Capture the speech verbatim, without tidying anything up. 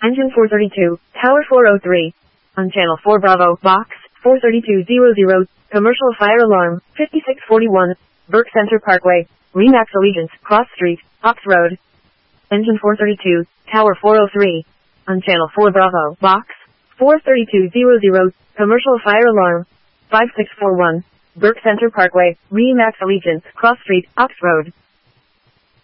Engine four thirty-two, Tower four oh three. On Channel four Bravo, Box four thirty-two hundred, Commercial Fire Alarm, fifty-six forty-one, Burke Center Parkway, Remax Allegiance, Cross Street, Ox Road. Engine four thirty-two, Tower four oh three. On Channel four Bravo, Box four thirty-two hundred, Commercial Fire Alarm, five six four one, Burke Center Parkway, Remax Allegiance, Cross Street, Ox Road.